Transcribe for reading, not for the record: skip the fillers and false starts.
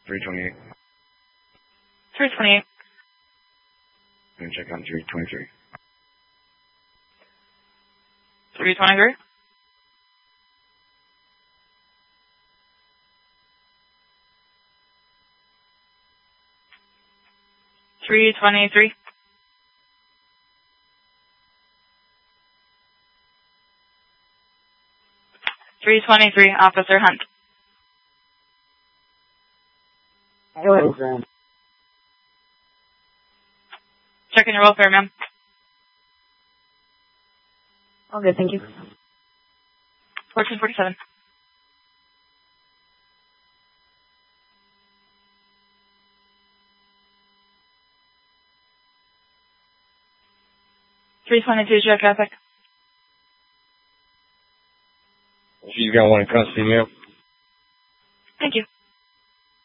328. 328. And check on 323. 323. Three 323, Officer Hunt. Go ahead. Checking your welfare, ma'am. All good, thank you. 1447. 322, check traffic. She's got one in custody, ma'am. Thank you.